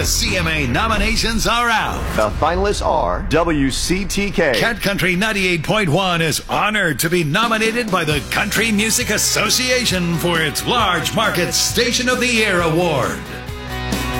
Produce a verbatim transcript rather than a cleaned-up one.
The C M A nominations are out. The finalists are W C T K. Cat Country ninety-eight point one is honored to be nominated by the Country Music Association for its Large Market Station of the Year Award.